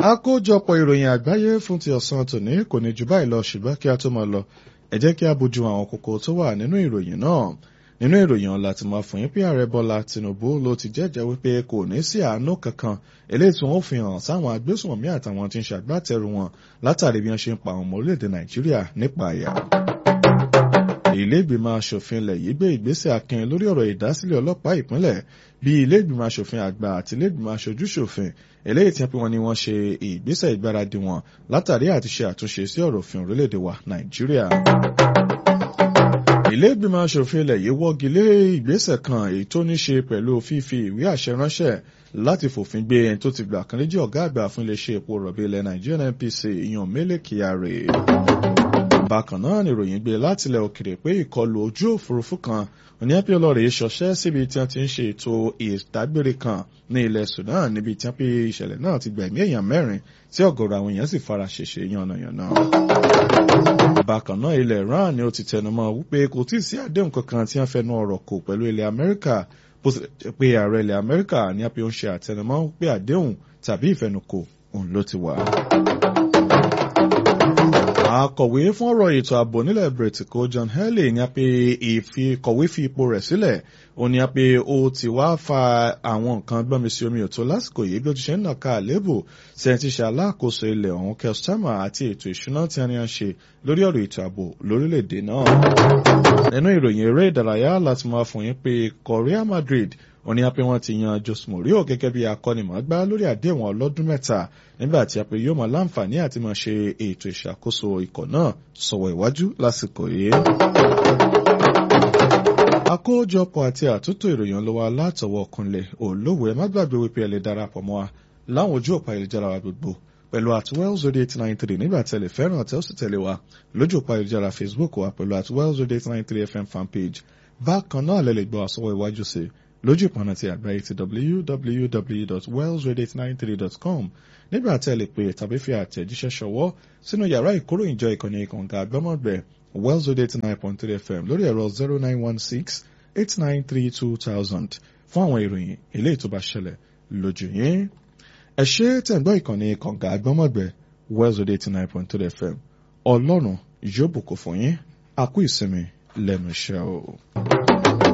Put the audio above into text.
Àkójọpọ̀ ìròyìn àgbáyé fún ti ọ̀sán tòní kò ní jù báyìí lọ, ṣùgbọ́n kí a tó máa lọ ẹ jẹ́ kí a bójú àwọn kókó tó wà nínú ìròyìn náà. Nínú ìròyìn ọ̀la tí máa fún yín pé ààrẹ Bọ́lá Tinubu ló ti jẹ́jẹ́ wípé kò ní sí àánú kankan eléyìí tí wọ́n fi hàn sáwọn agbésùnmọ̀mí àtàwọn tí ń ṣàgbátẹrù wọn látàrí bí wọ́n ṣe ń pa àwọn ọmọ orílẹ̀-èdè Nàìjíríà nípa àyà. Ilé ìgbìmọ̀ aṣòfin ilẹ̀ yìí gbé ìgbésẹ̀ akin lórí ọ̀rọ̀ ìdásílẹ̀ ọlọ́pàá ìpínlẹ̀ bí ilé ìgbìmọ̀ aṣòfin àgbà àti ilé ìgbìmọ̀ aṣojúṣòfin eléyìí tí wọ́n ní wọ́n ṣe ìgbésẹ̀ ìgbáradì wọn látàrí àti ṣe àtúnṣe sí ọ̀rọ̀ òfin orílẹ̀-èdè wa Nàìjíríà. Ilé ìgbìmọ̀ aṣòfin ilẹ̀ yìí wọ́gi lé ìgbésẹ̀ kan èyí tó ní ṣe pẹ̀lú fífi ìwé àṣẹ ránṣẹ́ láti fòfin gbé ẹni tó ti gbà kan léjì ọ̀gá àgbà fún iléeṣẹ́ epo rọ̀bì ilẹ̀ Nàìjíríà NNPC ìyàn Mele Kyari. Bákan náà ni ìròyìn gbé láti ilẹ̀ òkèrè pé ìkọlù ojú òfurufú kan ní ẹ̀pẹ́ ọlọ́rẹ̀ ṣọṣẹ́ síbi tí wọ́n ti ń ṣe ètò ìdágbére kan ní ilẹ̀ Sudan níbi tí wọ́n pe ìṣẹ̀lẹ̀ náà ti gbẹ̀mí èèyàn 4 tí ọ̀gọ̀rọ̀ àwọn èèyàn sì fara ṣèṣe yànnàyànnà. Bákan náà ilẹ̀ Iran ni ó ti tẹnumọ́ wípé kò tí ì sí àdéhùn kankan tí wọ́n fẹnu ọ̀rọ̀ kò pẹ̀lú ilẹ̀ Amẹ́ríkà bó ti jẹ́ pé ààrẹ ilẹ̀ Amẹ́ríkà ní ẹ̀pẹ́ ó ń ṣe àtẹnumọ́ wípé àdéhùn tàbí ìfẹnukò òun ló ti wà. Akọ̀wé fún ọ̀rọ̀ ètò ààbò nílẹ̀ Britico John Healey ní a pé ìfikọ̀wé fi ipò rẹ̀ sílẹ̀ ó ní a pé ó ti wá fa àwọn nǹkan gbọ́nmi sí omi òtó lásìkò yìí bí ó ti ṣe ń nàka àlébù sí ẹni tí ṣe alákòóso ilẹ̀ ọ̀hún Keir Starmer àti ètò ìṣúná tí wọ́n ṣe lórí ọ̀rọ̀ ètò ààbò lórílẹ̀‐èdè náà. Nínú ìròyìn eré ìdárayá láti máa fún yín pé Real Madrid ó ní a pé wọ́n ti yan Jose Mourinho gẹ́gẹ́ bí akọ́nimọ̀ọ́gbá lórí àdéhùn ọlọ́dún 3 nígbà tí a pé yóò máa láǹfààní àti máa ṣe ètò ìṣàkóso ikọ̀ náà sọ̀wọ́ iwájú lásìkò yìí. Àkójọpọ̀ àti àtúntò ìròyìn ló wá látọwọ́ Kúnlé Olówó. Ẹ má gbàgbé wípé ẹ lè darapọ̀ mọ́ wa láwọn ojú òpó ayélujára wa gbogbo pẹ̀lú @Wells893 nígbà tí ẹ lè fẹ́ràn tẹ́ ó sì tẹ̀lé wa lójú òpó ayélujára Facebook wa pẹ̀lú @Wells893 FM fanpage. Bákan náà lẹ lè gbọ́ àsọwọ́ iwájú sí lójú ìpọ̀nà ti àgbáyé ti www.wells893.com nígbà tí ẹ lè pè tàbí fi àtẹ̀jíṣẹ́ ṣọwọ́ sínú yàrá ìkóròyìnjọ ìkànnì ìkànga àgbọ́mọ̀gbẹ̀ Wells893.3 FM lórí ẹ̀rọ 0916-893-2000 fún àwọn ìròyìn eléyìí tó bá ṣẹlẹ̀ lójú yín. Ẹ ṣé tẹ́ ń gbọ́ ìkànnì ìkànga àgbọ́mọ̀gbẹ̀ Wells893.3 FM. Ọlọ́run yóò bùkún fún yín. A kú ìsinmi lẹ́nu iṣẹ́ o.